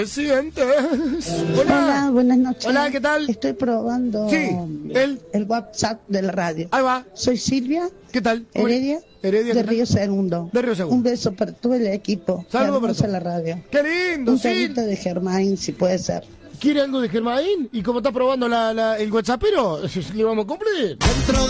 Presidente. Hola, buenas noches. Hola, ¿qué tal? Estoy probando el WhatsApp de la radio. Ahí va. Soy Silvia. ¿Qué tal? Heredia de Río Segundo. De Río Segundo. Un beso para todo el equipo. Saludos para todos. La radio. Qué lindo, un temita de Germain, si puede ser. ¿Quiere algo de Germain? ¿Y cómo está probando el WhatsAppero? Le vamos a cumplir.